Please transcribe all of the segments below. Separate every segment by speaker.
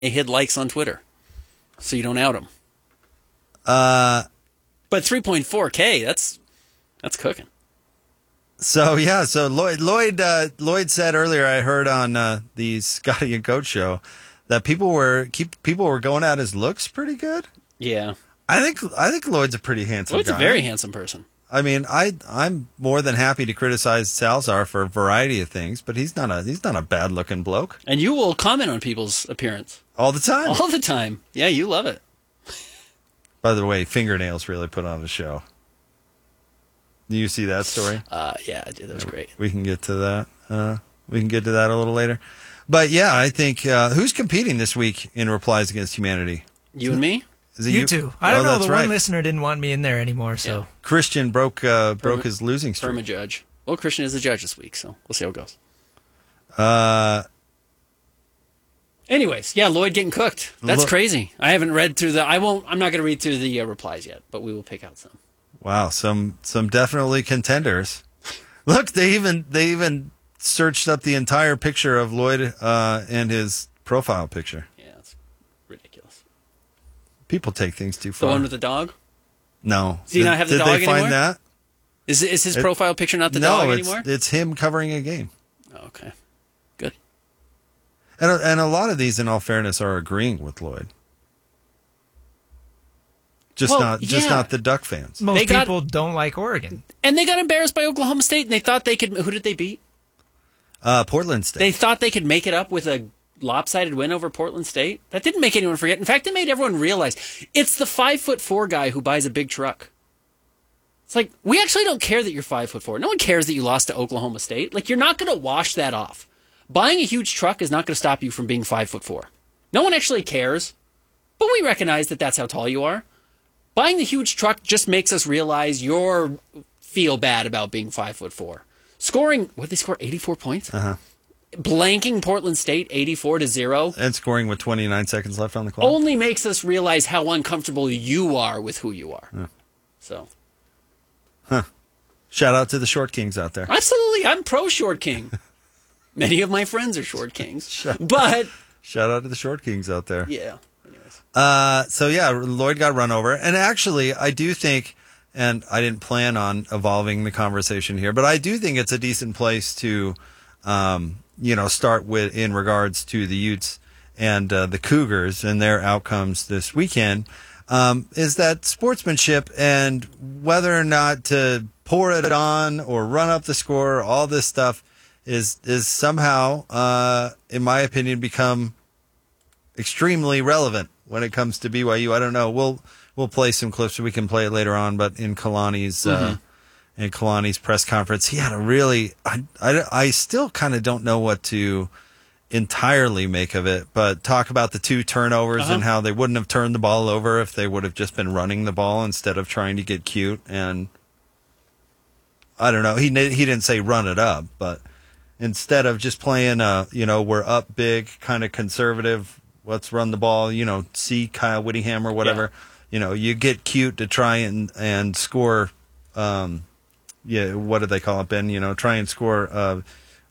Speaker 1: hid likes on Twitter, so you don't out him.
Speaker 2: Uh,
Speaker 1: But 3.4K, that's cooking.
Speaker 2: So Lloyd said earlier, I heard on the Scotty and Coach show, that people were going at his looks pretty good.
Speaker 1: Yeah.
Speaker 2: I think Lloyd's a pretty handsome
Speaker 1: Lloyd's
Speaker 2: guy.
Speaker 1: a very handsome person.
Speaker 2: I mean, I'm more than happy to criticize Salazar for a variety of things, but he's not a bad looking bloke.
Speaker 1: And you will comment on people's appearance
Speaker 2: All the time.
Speaker 1: all the time. Yeah, you love it.
Speaker 2: By the way, fingernails really put on a show. Do you see that story?
Speaker 1: Yeah, I did. That was great.
Speaker 2: We can get to that. We can get to that a little later. But yeah, I think who's competing this week in Replies Against Humanity?
Speaker 1: You and me?
Speaker 2: Is it
Speaker 3: You two. I don't know.
Speaker 2: That's
Speaker 3: The
Speaker 2: right.
Speaker 3: one listener didn't want me in there anymore, so.
Speaker 1: Yeah.
Speaker 2: Christian broke his losing streak.
Speaker 1: Perma judge. Well, Christian is the judge this week, so we'll see how it goes. Anyways, yeah, Lloyd getting cooked. That's crazy. I haven't read through I'm not going to read through the replies yet, but we will pick out some.
Speaker 2: Wow, some definitely contenders. Look, they even searched up the entire picture of Lloyd and his profile picture.
Speaker 1: Yeah, that's ridiculous.
Speaker 2: People take things too
Speaker 1: The
Speaker 2: far.
Speaker 1: one with the dog?
Speaker 2: No.
Speaker 1: Does he not have the dog
Speaker 2: Did they find
Speaker 1: anymore?
Speaker 2: that?
Speaker 1: Is his profile picture not the dog anymore?
Speaker 2: No, it's him covering a game.
Speaker 1: Oh, okay. Good.
Speaker 2: And a lot of these, in all fairness, are agreeing with Lloyd. Just not the Duck fans.
Speaker 3: Most people don't like Oregon.
Speaker 1: And they got embarrassed by Oklahoma State, and they thought they could. Who did they beat?
Speaker 2: Portland State.
Speaker 1: They thought they could make it up with a lopsided win over Portland State. That didn't make anyone forget. In fact, it made everyone realize it's the 5'4" guy who buys a big truck. It's like, we actually don't care that you're 5'4". No one cares that you lost to Oklahoma State. Like, you're not going to wash that off. Buying a huge truck is not going to stop you from being 5'4". No one actually cares, but we recognize that that's how tall you are. Buying the huge truck just makes us realize you're feel bad about being 5'4". Scoring, what did they score? 84 points?
Speaker 2: Uh-huh.
Speaker 1: Blanking Portland State 84-0.
Speaker 2: And scoring with 29 seconds left on the clock.
Speaker 1: Only makes us realize how uncomfortable you are with who you are.
Speaker 2: Yeah.
Speaker 1: So.
Speaker 2: Shout out to the Short Kings out there.
Speaker 1: Absolutely. I'm pro Short King. Many of my friends are Short Kings. But.
Speaker 2: Shout out to the Short Kings out there.
Speaker 1: Yeah. Anyways.
Speaker 2: So yeah, Lloyd got run over. And actually, I do think, and I didn't plan on evolving the conversation here, but I do think it's a decent place to, start with in regards to the Utes and the Cougars and their outcomes this weekend, is that sportsmanship and whether or not to pour it on or run up the score, all this stuff is somehow, in my opinion, become extremely relevant when it comes to BYU. I don't know. We'll play some clips. We can play it later on. But in Kalani's press conference, he had a really. I still kind of don't know what to entirely make of it. But talk about the two turnovers and how they wouldn't have turned the ball over if they would have just been running the ball instead of trying to get cute. And I don't know. He didn't say run it up, but instead of just playing we're up big, kind of conservative. Let's run the ball, see Kyle Whittingham or whatever. Yeah. You get cute to try and score. What do they call it, Ben? Try and score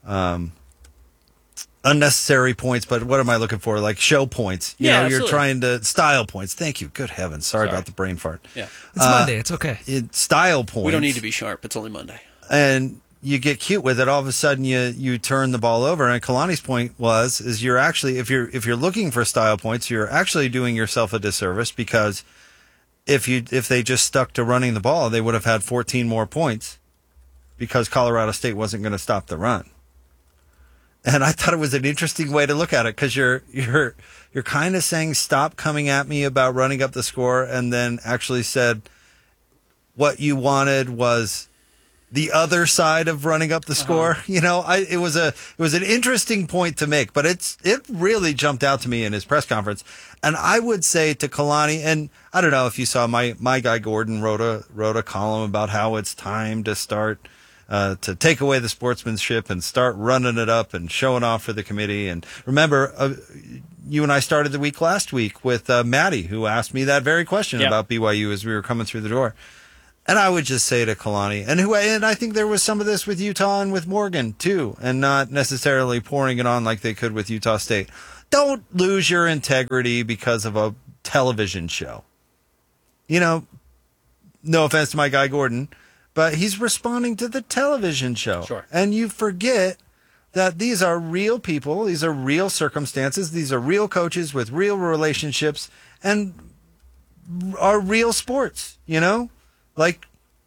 Speaker 2: unnecessary points. But what am I looking for? Like show points. You're
Speaker 1: absolutely.
Speaker 2: trying to style points. Thank you. Good heavens. Sorry about the brain fart.
Speaker 1: Yeah.
Speaker 3: It's Monday. It's okay.
Speaker 2: Style points.
Speaker 1: We don't need to be sharp. It's only Monday.
Speaker 2: And you get cute with it, all of a sudden you turn the ball over. And Kalani's point is you're actually, if you're looking for style points, you're actually doing yourself a disservice, because if they just stuck to running the ball, they would have had 14 more points because Colorado State wasn't going to stop the run. And I thought it was an interesting way to look at it, because you're kind of saying stop coming at me about running up the score, and then actually said what you wanted was the other side of running up the score. It was an interesting point to make, but it really jumped out to me in his press conference. And I would say to Kalani, and I don't know if you saw my guy Gordon wrote a column about how it's time to start to take away the sportsmanship and start running it up and showing off for the committee. And remember, you and I started the week last week with Maddie, who asked me that very question about BYU as we were coming through the door. And I would just say to Kalani, and I think there was some of this with Utah and with Morgan too, and not necessarily pouring it on like they could with Utah State. don't lose your integrity because of a television show. No offense to my guy Gordon, but he's responding to the television show.
Speaker 1: Sure.
Speaker 2: And you forget that these are real people, these are real circumstances, these are real coaches with real relationships and are real sports, Like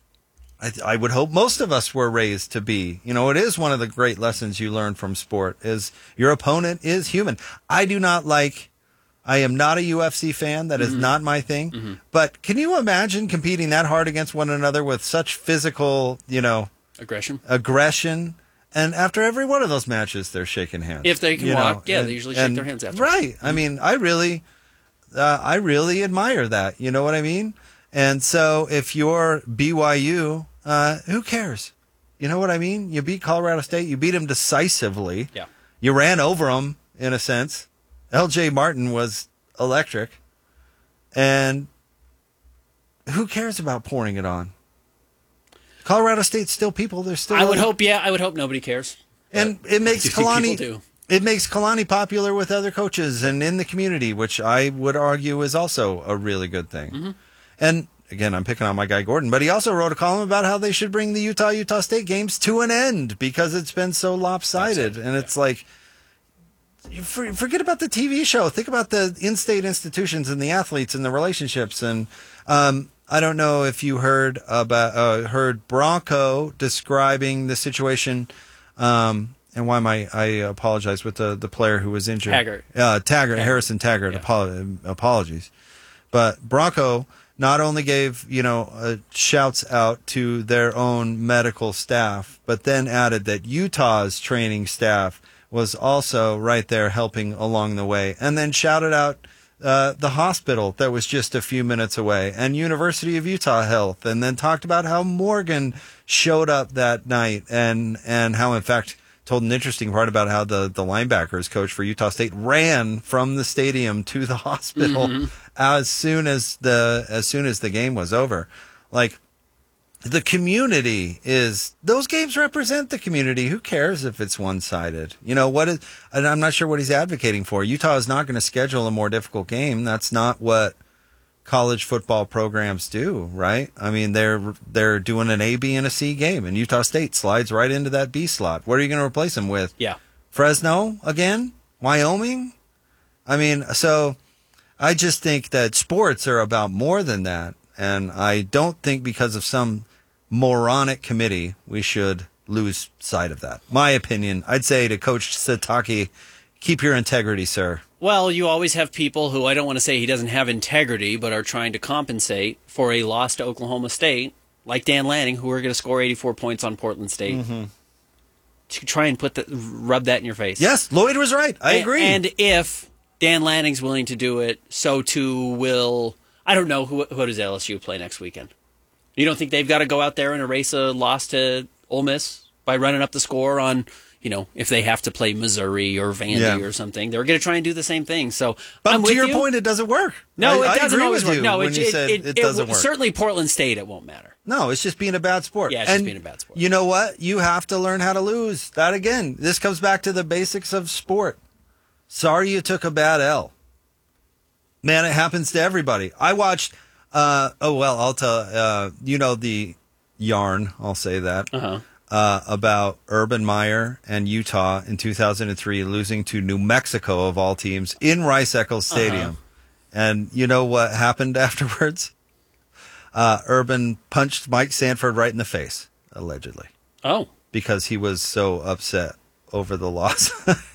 Speaker 2: I would hope most of us were raised to be. It is one of the great lessons you learn from sport is your opponent is human. I am not a UFC fan. That is not my thing. Mm-hmm. But can you imagine competing that hard against one another with such physical, aggression? And after every one of those matches, they're shaking hands.
Speaker 1: If they can walk, they usually shake their hands after.
Speaker 2: Right. I mean, I really admire that. You know what I mean? And so if you're BYU, who cares? You know what I mean? You beat Colorado State. You beat them decisively.
Speaker 1: Yeah.
Speaker 2: You ran over them, in a sense. L.J. Martin was electric. And who cares about pouring it on? Colorado State's still people. They're still.
Speaker 1: I would hope nobody cares.
Speaker 2: And it makes
Speaker 1: people do.
Speaker 2: It makes Kalani popular with other coaches and in the community, which I would argue is also a really good thing. Mm-hmm. And again, I'm picking on my guy Gordon, but he also wrote a column about how they should bring the Utah State games to an end because it's been so lopsided. And it's like, forget about the TV show. Think about the in-state institutions and the athletes and the relationships. And I don't know if you heard Bronco describing the situation. And why I apologize with the player who was injured.
Speaker 1: Taggart.
Speaker 2: Harrison Taggart. Yeah. Apologies. But Bronco not only gave, shouts out to their own medical staff, but then added that Utah's training staff was also right there helping along the way. And then shouted out the hospital that was just a few minutes away and University of Utah Health. And then talked about how Morgan showed up that night and how, in fact, told an interesting part about how the linebackers coach for Utah State ran from the stadium to the hospital as soon as the game was over. Like, the community those games represent the community. Who cares if it's one-sided? And I'm not sure what he's advocating for. Utah is not going to schedule a more difficult game. That's not what college football programs do, right? I mean, they're doing an A, B, and a C game, and Utah State slides right into that B slot. What are you going to replace them with?
Speaker 1: Yeah.
Speaker 2: Fresno again? Wyoming? I mean, so I just think that sports are about more than that, and I don't think because of some moronic committee we should lose sight of that. My opinion, I'd say to Coach Satake, keep your integrity, sir.
Speaker 1: Well, you always have people who, I don't want to say he doesn't have integrity, but are trying to compensate for a loss to Oklahoma State, like Dan Lanning, who are going to score 84 points on Portland State. To try and rub that in your face.
Speaker 2: Yes, Lloyd was right. I agree.
Speaker 1: And if Dan Lanning's willing to do it, so too will, I don't know, who does LSU play next weekend? You don't think they've got to go out there and erase a loss to Ole Miss by running up the score on, if they have to play Missouri or Vandy or something? They're going to try and do the same thing. So,
Speaker 2: but to your point, it doesn't work.
Speaker 1: No, it doesn't always work. No,
Speaker 2: it doesn't work.
Speaker 1: Certainly Portland State, it won't matter.
Speaker 2: No, it's just being a bad sport.
Speaker 1: Yeah, it's just being a bad sport.
Speaker 2: You know what? You have to learn how to lose. That, again, this comes back to the basics of sport. Sorry you took a bad L. Man, it happens to everybody. I watched, I'll tell, the yarn, I'll say that, about Urban Meyer and Utah in 2003 losing to New Mexico, of all teams, in Rice-Eccles Stadium. And you know what happened afterwards? Urban punched Mike Sanford right in the face, allegedly.
Speaker 1: Oh.
Speaker 2: Because he was so upset over the loss.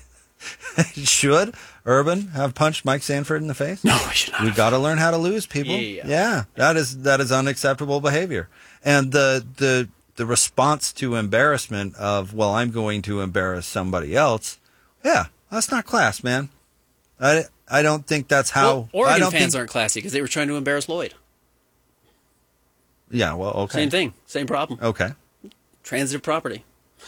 Speaker 2: Should Urban have punched Mike Sanford in the face?
Speaker 1: No, I should not.
Speaker 2: We got to learn how to lose, people. Yeah. That is unacceptable behavior. And the response to embarrassment of, well, I'm going to embarrass somebody else. Yeah, that's not class, man. I don't think that's how.
Speaker 1: Well, Oregon fans aren't classy because they were trying to embarrass Lloyd.
Speaker 2: Yeah, well, okay.
Speaker 1: Same thing, same problem.
Speaker 2: Okay.
Speaker 1: Transitive property.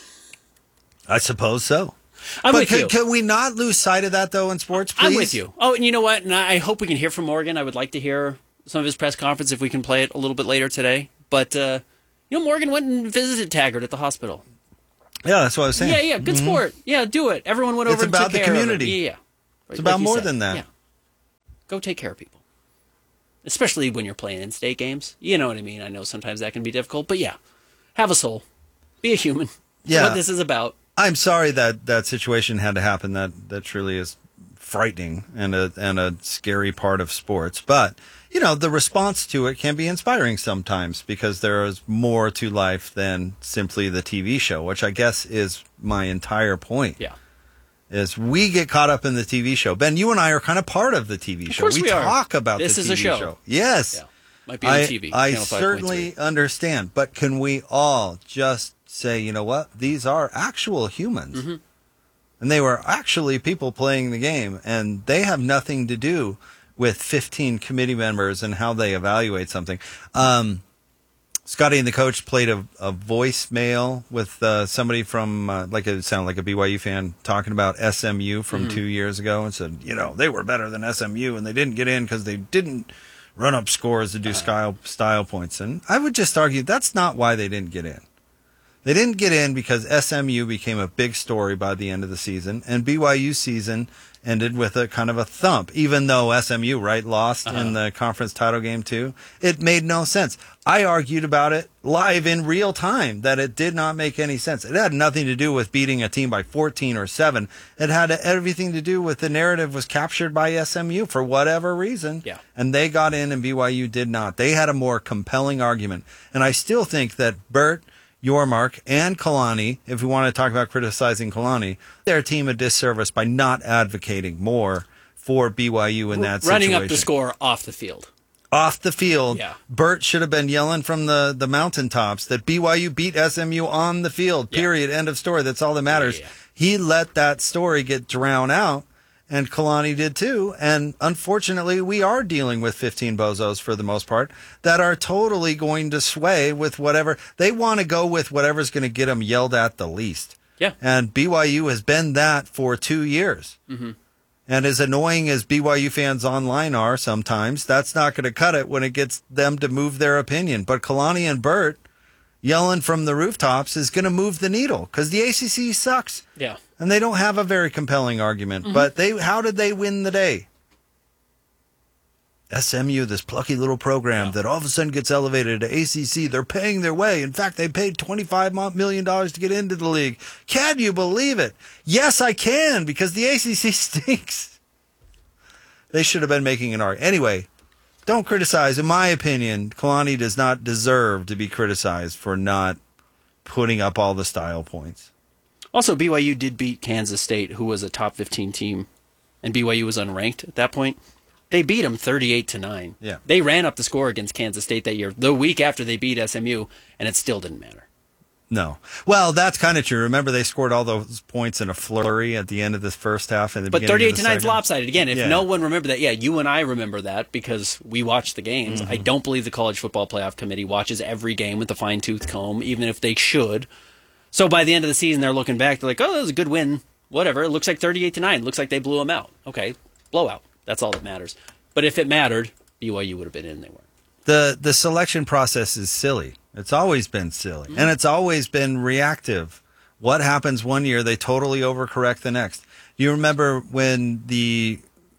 Speaker 2: I suppose so.
Speaker 1: I'm with you.
Speaker 2: Can we not lose sight of that, though, in sports, please?
Speaker 1: I'm with you. Oh, and you know what? And I hope we can hear from Morgan. I would like to hear some of his press conference if we can play it a little bit later today. But, Morgan went and visited Taggart at the hospital.
Speaker 2: Yeah, that's what I was saying.
Speaker 1: Yeah, good sport. Yeah, do it. Everyone went over and took care of it.
Speaker 2: It's about the community.
Speaker 1: Yeah.
Speaker 2: It's about
Speaker 1: you
Speaker 2: more
Speaker 1: said.
Speaker 2: than that.
Speaker 1: Yeah. Go take care of people. Especially when you're playing in-state games. You know what I mean? I know sometimes that can be difficult, but yeah. Have a soul. Be a human. That's
Speaker 2: Yeah.
Speaker 1: what this is about.
Speaker 2: I'm sorry that situation had to happen. That truly is frightening and a scary part of sports. But, the response to it can be inspiring sometimes because there is more to life than simply the TV show, which I guess is my entire point.
Speaker 1: Yeah.
Speaker 2: Is we get caught up in the TV show. Ben, you and I are kind of part of the TV show.
Speaker 1: Of course we are.
Speaker 2: talk about
Speaker 1: This
Speaker 2: the
Speaker 1: is
Speaker 2: TV
Speaker 1: a show.
Speaker 2: Yes.
Speaker 1: Yeah. Might be on TV.
Speaker 2: I
Speaker 1: Channel 5.3.
Speaker 2: certainly understand. But can we all just say, you know what? These are actual humans.
Speaker 1: Mm-hmm.
Speaker 2: And they were actually people playing the game. And they have nothing to do with 15 committee members and how they evaluate something. Scotty and the coach played a voicemail with somebody from, it sounded like a BYU fan, talking about SMU from 2 years ago and said, they were better than SMU and they didn't get in because they didn't run up scores to do style points. And I would just argue that's not why they didn't get in. They didn't get in because SMU became a big story by the end of the season, and BYU season ended with a kind of a thump, even though SMU, lost in the conference title game too. It made no sense. I argued about it live in real time that it did not make any sense. It had nothing to do with beating a team by 14 or 7. It had everything to do with the narrative was captured by SMU for whatever reason.
Speaker 1: Yeah.
Speaker 2: And they got in and BYU did not. They had a more compelling argument. And I still think that Bert, Yormark, and Kalani, if we want to talk about criticizing Kalani, their team a disservice by not advocating more for BYU in that
Speaker 1: Running
Speaker 2: situation.
Speaker 1: up the score off the field.
Speaker 2: Off the field,
Speaker 1: Yeah.
Speaker 2: Bert should have been yelling from the mountaintops that BYU beat SMU on the field, period, end of story. That's all that matters.
Speaker 1: Yeah.
Speaker 2: He let that story get drowned out, and Kalani did too. And unfortunately, we are dealing with 15 bozos for the most part that are totally going to sway with whatever. They want to go with whatever's going to get them yelled at the least.
Speaker 1: Yeah.
Speaker 2: And BYU has been that for 2 years.
Speaker 1: Mm-hmm.
Speaker 2: And as annoying as BYU fans online are sometimes, that's not going to cut it when it gets them to move their opinion. But Kalani and Bert yelling from the rooftops is going to move the needle because the ACC sucks.
Speaker 1: Yeah.
Speaker 2: And they don't have a very compelling argument.
Speaker 1: Mm-hmm.
Speaker 2: But how did they win the day? SMU, this plucky little program that all of a sudden gets elevated to ACC. They're paying their way. In fact, they paid $25 million to get into the league. Can you believe it? Yes, I can, because the ACC stinks. They should have been making an argument. Anyway, don't criticize. In my opinion, Kalani does not deserve to be criticized for not putting up all the style points.
Speaker 1: Also, BYU did beat Kansas State, who was a top 15 team, and BYU was unranked at that point. They beat them 38-9.
Speaker 2: Yeah.
Speaker 1: They ran up the score against Kansas State that year, the week after they beat SMU, and it still didn't matter.
Speaker 2: No. Well, that's kind of true. Remember, they scored all those points in a flurry at the end of this first half. And
Speaker 1: But 38-9 is lopsided. Again, if
Speaker 2: Yeah.
Speaker 1: no one remembered that, you and I remember that because we watched the games. I don't believe the College Football Playoff Committee watches every game with a fine-tooth comb, even if they should. So by the end of the season, they're looking back. They're like, oh, that was a good win. Whatever. It looks like 38-9. It looks like they blew them out. Okay, blowout. That's all that matters. But if it mattered, BYU would have been in. They weren't.
Speaker 2: The selection process is silly. It's always been silly. And it's always been reactive. What happens one year, they totally overcorrect the next. You remember when the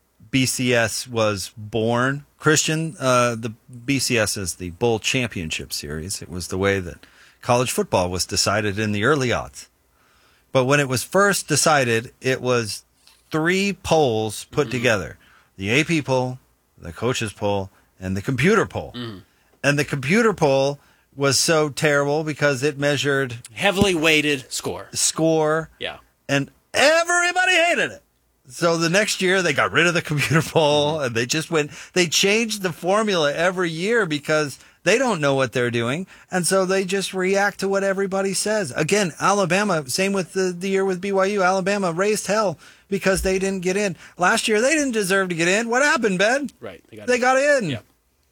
Speaker 2: BCS was born? Christian, the BCS is the Bowl Championship Series. It was the way that college football was decided in the early aughts. But when it was first decided, it was 3 polls put together. The AP poll, the coaches poll, and the computer poll. And the computer poll was so terrible because it measured
Speaker 1: Heavily weighted score. Yeah.
Speaker 2: and everybody hated it. So the next year they got rid of the computer poll and they changed the formula every year because they don't know what they're doing. And so they just react to what everybody says. Again, Alabama, same with the year with BYU, Alabama raised hell because they didn't get in. Last year they didn't deserve to get in. What happened, Ben?
Speaker 1: Right.
Speaker 2: They got in.
Speaker 1: Yeah.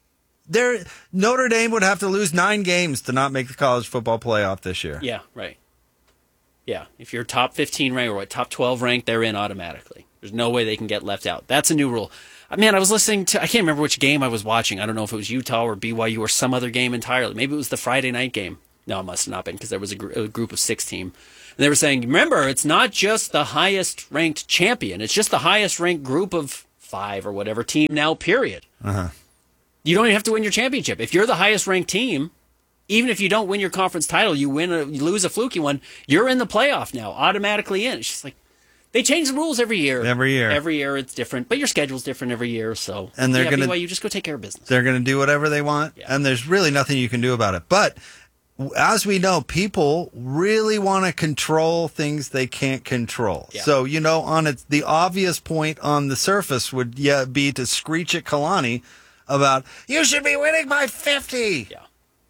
Speaker 2: Notre Dame would have to lose 9 games to not make the college football playoff this year.
Speaker 1: Yeah, right. Yeah, if you're top 15 ranked or top 12 ranked, they're in automatically. There's no way they can get left out. That's a new rule. Man, I was listening to, I can't remember which game I was watching. I don't know if it was Utah or BYU or some other game entirely. Maybe it was the Friday night game. No, it must have not been because there was a group of 6 team. And they were saying, remember, it's not just the highest ranked champion. It's just the highest ranked group of 5 or whatever team now, period. You don't even have to win your championship. If you're the highest ranked team, even if you don't win your conference title, you lose a fluky one, you're in the playoff now, automatically in. It's just like, they change the rules every year.
Speaker 2: Every year.
Speaker 1: Every year it's different, but your schedule's different every year. So,
Speaker 2: and they're gonna
Speaker 1: BYU, just go take care of business.
Speaker 2: They're going to do whatever they want, and there's really nothing you can do about it. But as we know, people really want to control things they can't control.
Speaker 1: Yeah.
Speaker 2: So, on the obvious point on the surface would be to screech at Kalani about, you should be winning by 50.
Speaker 1: Yeah.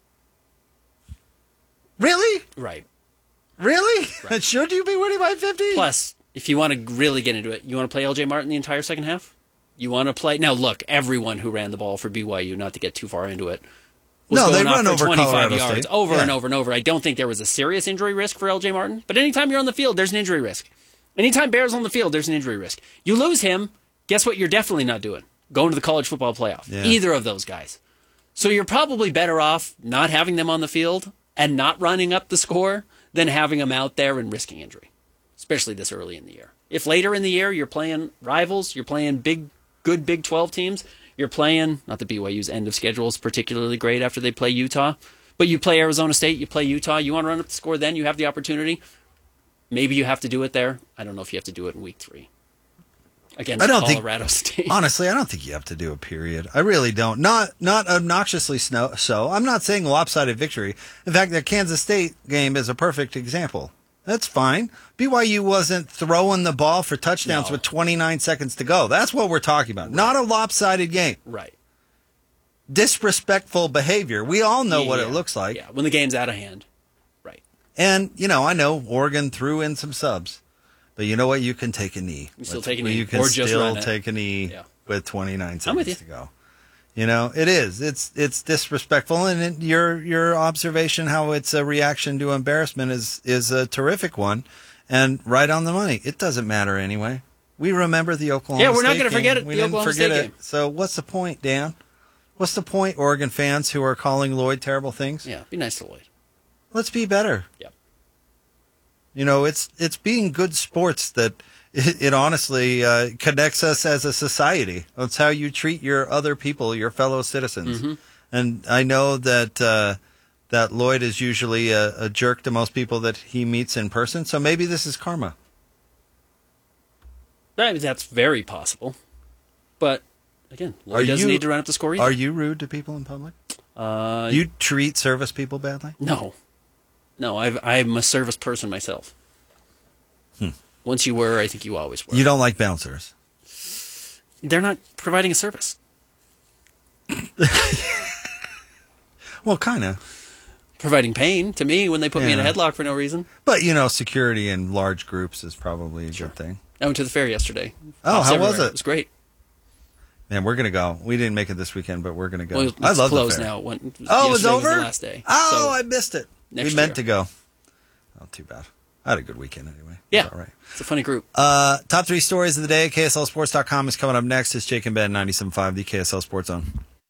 Speaker 2: Really?
Speaker 1: Right.
Speaker 2: Really?
Speaker 1: Right.
Speaker 2: Should you be winning by 50?
Speaker 1: Plus, if you want to really get into it, you want to play LJ Martin the entire second half? You want to play... Now, look, everyone who ran the ball for BYU, not to get too far into it, was
Speaker 2: they
Speaker 1: going off
Speaker 2: run
Speaker 1: for
Speaker 2: over
Speaker 1: 25
Speaker 2: Colorado
Speaker 1: yards
Speaker 2: State.
Speaker 1: over and over and over. I don't think there was a serious injury risk for LJ Martin, but anytime you're on the field, there's an injury risk. Anytime Bear's on the field, there's an injury risk. You lose him, guess what you're definitely not doing? Going to the college football playoff.
Speaker 2: Yeah.
Speaker 1: Either of those guys. So you're probably better off not having them on the field and not running up the score than having them out there and risking injury, especially this early in the year. If later in the year you're playing rivals, you're playing good Big 12 teams, you're playing, not that BYU's end of schedule is particularly great after they play Utah, but you play Arizona State, you play Utah, you want to run up the score, then you have the opportunity. Maybe you have to do it there. I don't know if you have to do it in week 3 against Colorado State.
Speaker 2: Honestly, I don't think you have to do a period. I really don't. Not obnoxiously so. I'm not saying lopsided victory. In fact, the Kansas State game is a perfect example. That's fine. BYU wasn't throwing the ball for touchdowns with 29 seconds to go. That's what we're talking about. Right. Not a lopsided game.
Speaker 1: Right.
Speaker 2: Disrespectful behavior. We all know what it looks like.
Speaker 1: Yeah, when the game's out of hand. Right.
Speaker 2: And, I know Oregon threw in some subs. But you know what? You can take a knee.
Speaker 1: You still take a knee.
Speaker 2: You can
Speaker 1: or just
Speaker 2: still
Speaker 1: run
Speaker 2: take a knee with 29 seconds to go. It is. It's disrespectful, and your observation how it's a reaction to embarrassment is a terrific one, and right on the money. It doesn't matter anyway. We remember the Oklahoma.
Speaker 1: Yeah, we're not
Speaker 2: going to
Speaker 1: forget it.
Speaker 2: We
Speaker 1: the
Speaker 2: didn't
Speaker 1: Oklahoma
Speaker 2: forget
Speaker 1: State
Speaker 2: it.
Speaker 1: game.
Speaker 2: So what's the point, Dan? What's the point, Oregon fans who are calling Lloyd terrible things?
Speaker 1: Yeah, be nice to Lloyd.
Speaker 2: Let's be better.
Speaker 1: Yep.
Speaker 2: It's being good sports that. It honestly connects us as a society. That's how you treat your other people, your fellow citizens. Mm-hmm. And I know that Lloyd is usually a jerk to most people that he meets in person. So maybe this is karma.
Speaker 1: That's very possible. But again, Lloyd doesn't need to run up the score either.
Speaker 2: Are you rude to people in public? You treat service people badly?
Speaker 1: No. I'm a service person myself. Once you were, I think you always were.
Speaker 2: You don't like bouncers?
Speaker 1: They're not providing a service.
Speaker 2: Well, kind of.
Speaker 1: Providing pain to me when they put me in a headlock for no reason.
Speaker 2: But, security in large groups is probably a good thing.
Speaker 1: I went to the fair yesterday.
Speaker 2: Oh, how was it?
Speaker 1: It was great.
Speaker 2: Man, we're going to go. We didn't make it this weekend, but we're going to go.
Speaker 1: Well,
Speaker 2: I love
Speaker 1: closed
Speaker 2: the fair.
Speaker 1: now.
Speaker 2: It's over?
Speaker 1: Was the last day.
Speaker 2: Oh, I missed it.
Speaker 1: We
Speaker 2: meant to go. Oh, too bad. I had a good weekend anyway.
Speaker 1: Yeah.
Speaker 2: All right.
Speaker 1: It's a funny group.
Speaker 2: Top 3 stories of the day. KSLSports.com is coming up next. It's Jake and Ben, 97.5, the KSL Sports Zone.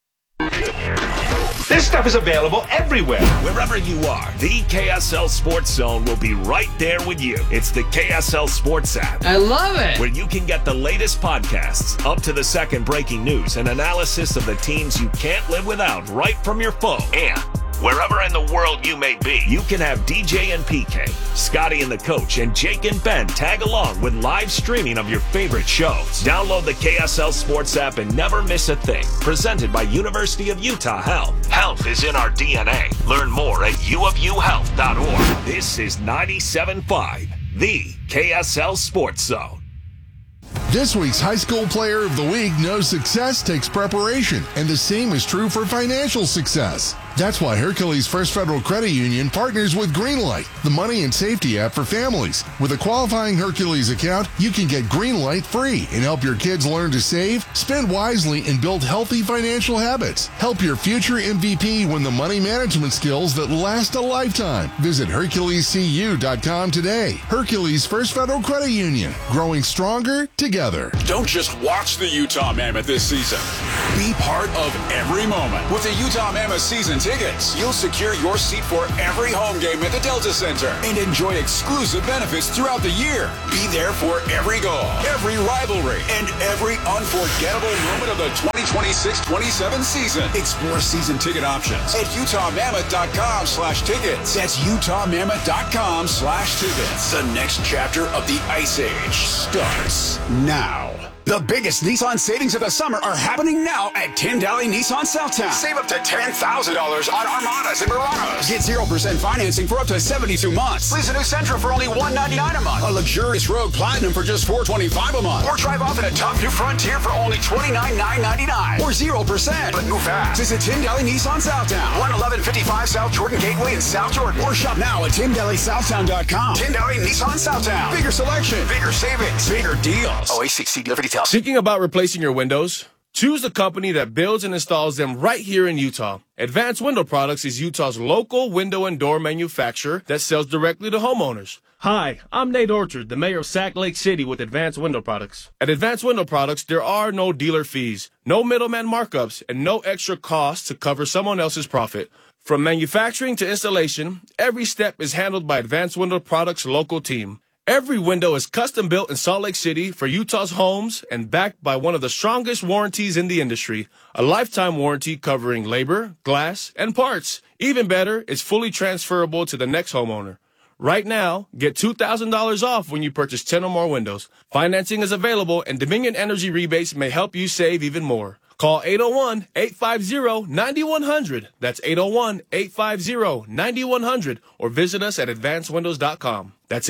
Speaker 4: This stuff is available everywhere.
Speaker 5: Wherever you are, the KSL Sports Zone will be right there with you. It's the KSL Sports app.
Speaker 6: I love it.
Speaker 5: Where you can get the latest podcasts, up to the second breaking news, and analysis of the teams you can't live without right from your phone. And wherever in the world you may be, you can have DJ and PK, Scotty and the Coach, and Jake and Ben tag along with live streaming of your favorite shows. Download the KSL Sports app and never miss a thing. Presented by University of Utah Health. Health is in our DNA. Learn more at uofuhealth.org. This is 97.5, the KSL Sports Zone.
Speaker 7: This week's High School Player of the Week knows success takes preparation, and the same is true for financial success. That's why Hercules First Federal Credit Union partners with Greenlight, the money and safety app for families. With a qualifying Hercules account, you can get Greenlight free and help your kids learn to save, spend wisely, and build healthy financial habits. Help your future MVP win the money management skills that last a lifetime. Visit HerculesCU.com today. Hercules First Federal Credit Union, growing stronger together.
Speaker 8: Don't just watch the Utah Mammoth this season. Be part of every moment with the Utah Mammoth season
Speaker 6: tickets. You'll secure your seat for every home game at the Delta Center and enjoy exclusive benefits throughout the year. Be there for every goal, every rivalry, and every unforgettable moment of the 2026-27 season. Explore season ticket options at UtahMammoth.com/tickets. That's UtahMammoth.com/tickets. The next chapter of the Ice Age starts now. The biggest Nissan savings of the summer are happening now at Tyndale Nissan Southtown. Save up to $10,000 on Armadas and Muranos. Get 0% financing for up to 72 months. Lease a new Sentra for only $199 a month. A luxurious Rogue Platinum for just $425 a month. Or drive off in a top new Frontier for only $29,999. Or 0%. But move fast. Visit Tyndale Nissan Southtown. 11155 South Jordan Gateway in South Jordan. Or shop now at TyndaleSouthtown.com. Tyndale Nissan Southtown. Bigger selection. Bigger savings. Bigger deals. OACC dealer for details.
Speaker 8: Thinking about replacing your windows? Choose the company that builds and installs them right here in Utah. Advanced Window Products is Utah's local window and door manufacturer that sells directly to homeowners. Hi, I'm Nate Orchard, the mayor of Sac Lake City with Advanced Window Products. At Advanced Window Products, there are no dealer fees, no middleman markups, and no extra costs to cover someone else's profit. From manufacturing to installation, every step is handled by Advanced Window Products' local team. Every window is custom built in Salt Lake City for Utah's homes and backed by one of the strongest warranties in the industry, a lifetime warranty covering labor, glass, and parts. Even better, it's fully transferable to the next homeowner. Right now, get $2,000 off when you purchase 10 or more windows. Financing is available and Dominion Energy rebates may help you save even more. Call 801-850-9100. That's 801-850-9100 or visit us at advancedwindows.com. That's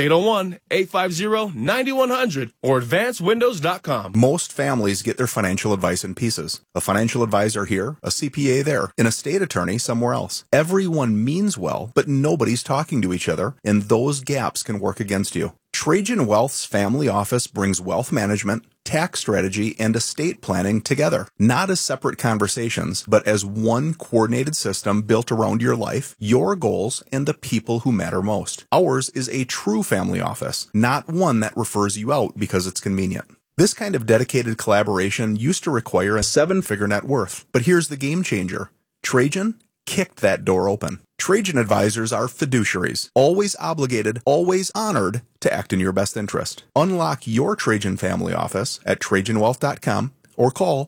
Speaker 8: 801-850-9100 or advancedwindows.com.
Speaker 9: Most families get their financial advice in pieces. A financial advisor here, a CPA there, an estate attorney somewhere else. Everyone means well, but nobody's talking to each other, and those gaps can work against you. Trajan Wealth's family office brings wealth management, tax strategy, and estate planning together. Not as separate conversations, but as one coordinated system built around your life, your goals, and the people who matter most. Ours is a true family office, not one that refers you out because it's convenient. This kind of dedicated collaboration used to require a 7-figure net worth, but here's the game changer. Trajan kicked that door open. Trajan advisors are fiduciaries, always obligated, always honored to act in your best interest. Unlock your Trajan family office at TrajanWealth.com or call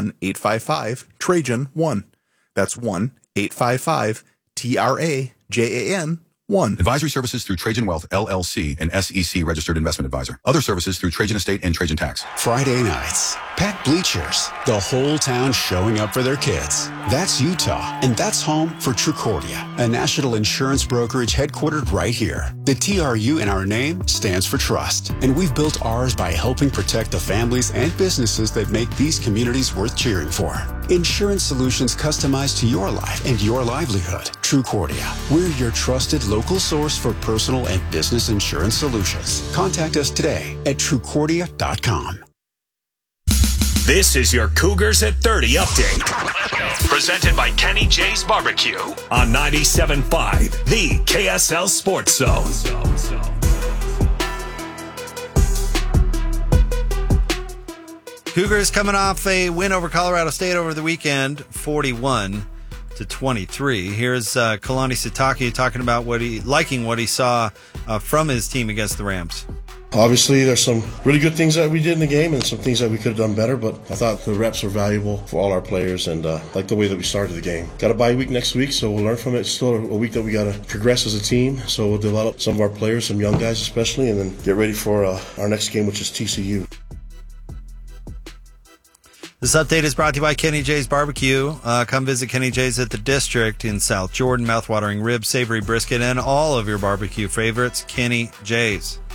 Speaker 9: 1-855-TRAJAN-1. That's 1-855-TRAJAN-1.
Speaker 10: Advisory services through Trajan Wealth, LLC, an SEC registered investment advisor. Other services through Trajan Estate and Trajan Tax.
Speaker 6: Friday nights, packed bleachers, the whole town showing up for their kids. That's Utah, and that's home for Trucordia, a national insurance brokerage headquartered right here. The TRU in our name stands for trust, and we've built ours by helping protect the families and businesses that make these communities worth cheering for. Insurance solutions customized to your life and your livelihood. Trucordia, we're your trusted local source for personal and business insurance solutions. Contact us today at Trucordia.com.
Speaker 5: This is your Cougars at 30 update. Presented by Kenny J's Barbecue on 97.5, the KSL Sports Zone.
Speaker 2: Cougars coming off a win over Colorado State over the weekend, 41-23. Here's Kalani Sitake talking about liking what he saw from his team against the Rams.
Speaker 11: Obviously, there's some really good things that we did in the game and some things that we could have done better, but I thought the reps were valuable for all our players and like the way that we started the game. Got a bye week next week, so we'll learn from it. It's still a week that we got to progress as a team, so we'll develop some of our players, some young guys especially, and then get ready for our next game, which is TCU.
Speaker 2: This update is brought to you by Kenny J's Barbecue. Come visit Kenny J's at the District in South Jordan. Mouthwatering ribs, savory brisket, and all of your barbecue favorites. Kenny J's.